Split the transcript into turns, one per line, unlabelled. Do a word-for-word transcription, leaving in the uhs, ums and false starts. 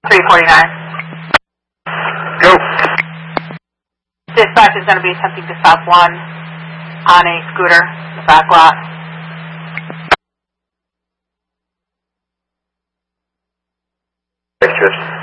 three forty-nine.
Go.
Dispatch is going to be attempting to stop one on a scooter in the back lot.
Pictures.